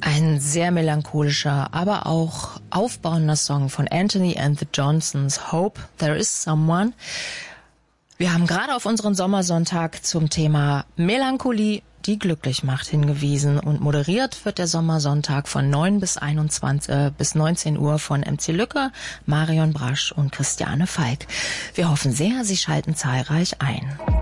Ein sehr melancholischer, aber auch aufbauender Song von Anthony and the Johnsons, Hope There Is Someone. Wir haben gerade auf unseren Sommersonntag zum Thema Melancholie, die glücklich macht, hingewiesen, und moderiert wird der Sommersonntag von 9 bis 19 Uhr von MC Lücke, Marion Brasch und Christiane Falk. Wir hoffen sehr, Sie schalten zahlreich ein.